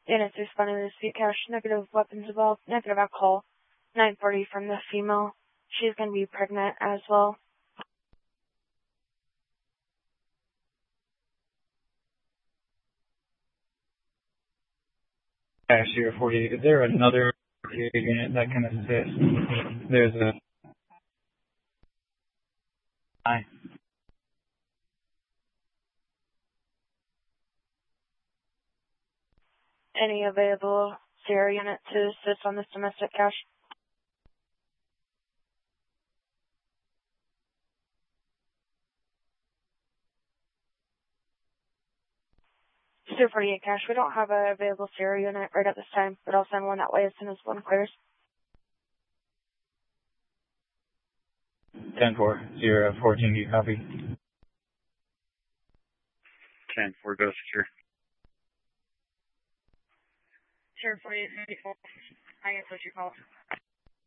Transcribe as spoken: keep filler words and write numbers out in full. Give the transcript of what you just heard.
Units responding to dispute cache, negative weapons involved, negative alcohol, nine forty from the female. She's going to be pregnant as well. Cache zero forty-eight, is there another unit that can assist? There's a... Hi. Any available Sierra unit to assist on this domestic cache? zero forty-eight cache, we don't have an available Sierra unit right at this time, but I'll send one that way as soon as one clears. ten four, zero fourteen, do you copy? ten four, go secure. Sierra forty-eight, I guess what you call.